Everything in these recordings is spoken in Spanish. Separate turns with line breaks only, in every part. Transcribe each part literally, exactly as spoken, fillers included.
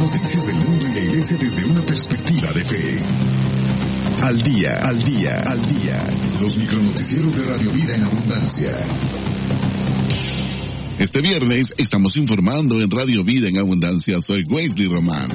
Noticias del mundo y la iglesia desde una perspectiva de fe. Al día, al día, al día. Los micronoticieros de Radio Vida en Abundancia.
Este viernes estamos informando en Radio Vida en Abundancia. Soy Wesley Román.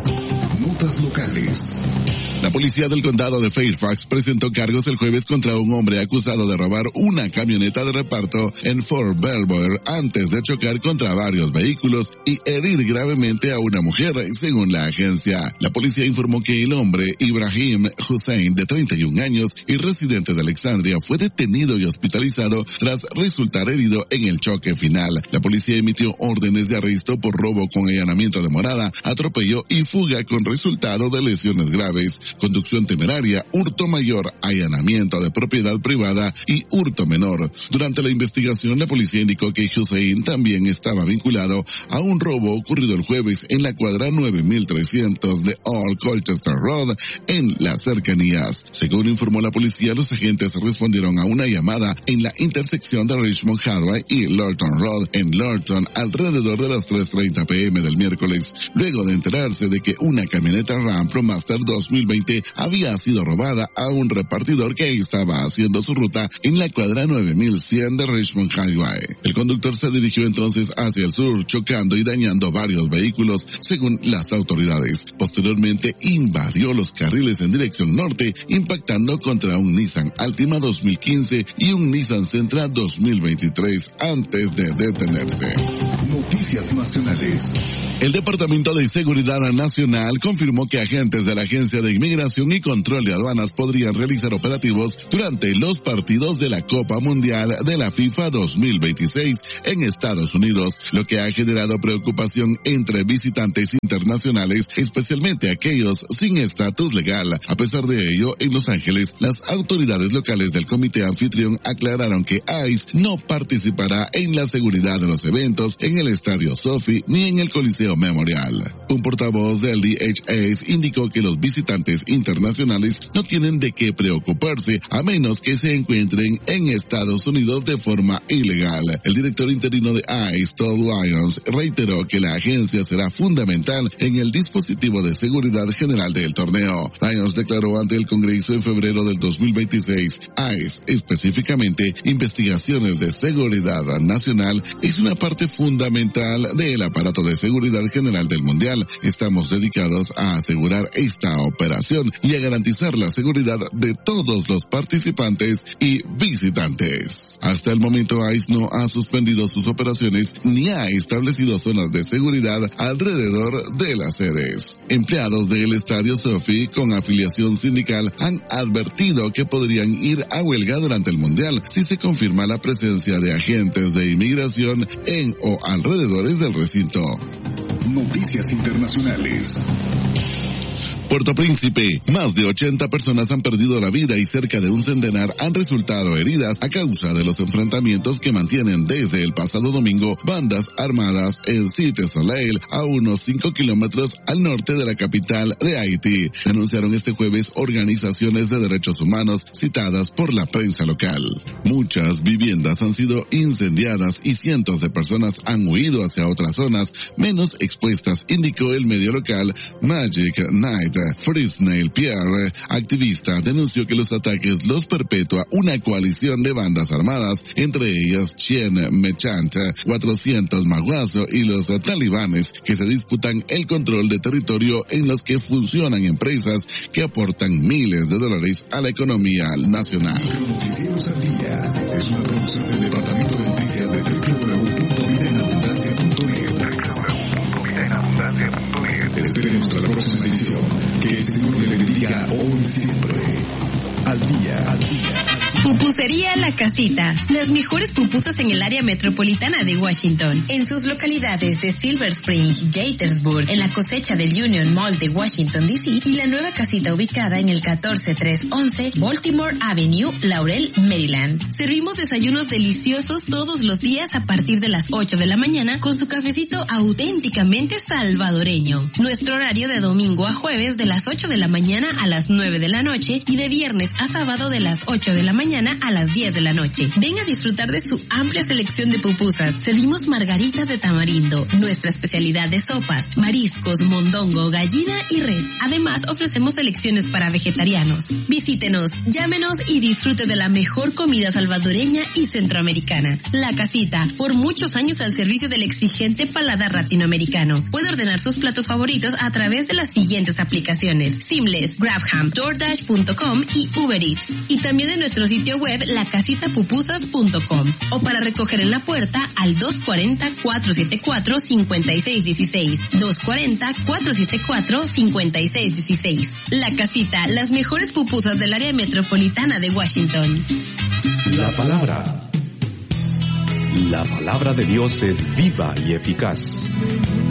Notas locales.
La policía del condado de Fairfax presentó cargos el jueves contra un hombre acusado de robar una camioneta de reparto en Fort Belvoir antes de chocar contra varios vehículos y herir gravemente a una mujer, según la agencia. La policía informó que el hombre, Ibrahim Hussein, de treinta y un años y residente de Alexandria, fue detenido y hospitalizado tras resultar herido en el choque final. La policía emitió órdenes de arresto por robo con allanamiento de morada, atropello y fuga con resultado de lesiones graves, conducción temeraria, hurto mayor, allanamiento de propiedad privada y hurto menor. Durante la investigación, la policía indicó que Hussein también estaba vinculado a un robo ocurrido el jueves en la cuadra nueve mil trescientos de Old Colchester Road en las cercanías. Según informó la policía, los agentes respondieron a una llamada en la intersección de Richmond Highway y Lorton Road en Lorton alrededor de las tres treinta p m del miércoles, luego de enterarse de que una camioneta Ram ProMaster dos mil veinte había sido robada a un repartidor que estaba haciendo su ruta en la cuadra nueve mil cien de Richmond Highway. El conductor se dirigió entonces hacia el sur, chocando y dañando varios vehículos, según las autoridades. Posteriormente invadió los carriles en dirección norte, impactando contra un Nissan Altima dos mil quince y un Nissan Sentra dos mil veintitrés antes de detenerse.
Noticias nacionales.
El Departamento de Seguridad Nacional confirmó que agentes de la Agencia de Inmigración y Control de Aduanas podrían realizar operativos durante los partidos de la Copa Mundial de la FIFA dos mil veintiséis en Estados Unidos, lo que ha generado preocupación entre visitantes internacionales, especialmente aquellos sin estatus legal. A pesar de ello, en Los Ángeles, las autoridades locales del comité anfitrión aclararon que ICE no participará en la seguridad de los eventos en el Estadio Sophie ni en el Coliseo Memorial. Un portavoz del D H S indicó que los visitantes internacionales no tienen de qué preocuparse a menos que se encuentren en Estados Unidos de forma ilegal. El director interino de ICE, Todd Lyons, reiteró que la agencia será fundamental en el dispositivo de seguridad general del torneo. Lyons declaró ante el Congreso en febrero del dos mil veintiséis, ICE, específicamente investigaciones de seguridad nacional, es una parte fundamental del aparato de seguridad general del Mundial. Estamos dedicados a asegurar esta operación y a garantizar la seguridad de todos los participantes y visitantes. Hasta el momento, ICE no ha suspendido sus operaciones ni ha establecido zonas de seguridad alrededor de las sedes. Empleados del Estadio Sophie con afiliación sindical han advertido que podrían ir a huelga durante el Mundial si se confirma la presencia de agentes de inmigración en o alrededores del recinto.
Noticias internacionales.
Puerto Príncipe, más de ochenta personas han perdido la vida y cerca de un centenar han resultado heridas a causa de los enfrentamientos que mantienen desde el pasado domingo bandas armadas en Cité Soleil, a unos cinco kilómetros al norte de la capital de Haití, anunciaron este jueves organizaciones de derechos humanos citadas por la prensa local. Muchas viviendas han sido incendiadas y cientos de personas han huido hacia otras zonas menos expuestas, indicó el medio local Magic Night. Frisnell Pierre, activista, denunció que los ataques los perpetúa una coalición de bandas armadas, entre ellas Chien Mechant, cuatrocientos Maguazo y los talibanes, que se disputan el control de territorio en los que funcionan empresas que aportan miles de dólares a la economía nacional.
Noticieros al día es una producción del Departamento de Noticias de doble u doble u doble u punto vida en abundancia punto net. doble u doble u doble u punto vida en abundancia punto net. Esperemos hasta la próxima edición. Que el Señor le bendiga hoy y siempre. Al día, al día.
Pupusería La Casita. Las mejores pupusas en el área metropolitana de Washington. En sus localidades de Silver Spring, Gaithersburg, en la cosecha del Union Mall de Washington, D C y la nueva casita ubicada en el catorce tres once Baltimore Avenue, Laurel, Maryland. Servimos desayunos deliciosos todos los días a partir de las ocho de la mañana con su cafecito auténticamente salvadoreño. Nuestro horario de domingo a jueves de las ocho de la mañana a las nueve de la noche y de viernes a sábado de las ocho de la mañana mañana a las diez de la noche. Ven a disfrutar de su amplia selección de pupusas. Servimos margaritas de tamarindo, nuestra especialidad de sopas, mariscos, mondongo, gallina y res. Además, ofrecemos selecciones para vegetarianos. Visítenos, llámenos y disfrute de la mejor comida salvadoreña y centroamericana. La Casita, por muchos años al servicio del exigente paladar latinoamericano. Puede ordenar sus platos favoritos a través de las siguientes aplicaciones: Seamless, GrabHam, DoorDash punto com y Uber Eats. Y también de nuestro sitio web la casita pupusas punto com. O para recoger en la puerta al dos cuatro cero, cuatro siete cuatro, cinco seis uno seis. dos cuatro cero, cuatro siete cuatro, cinco seis uno seis. La Casita, las mejores pupusas del área metropolitana de Washington.
La palabra. La palabra de Dios es viva y eficaz.